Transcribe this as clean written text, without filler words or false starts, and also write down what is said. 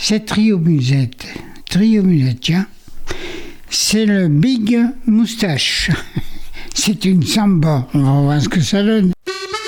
C'est Trio Musette. Trio Musette, tiens. C'est le Big Moustache. C'est une samba. On va voir ce que ça donne.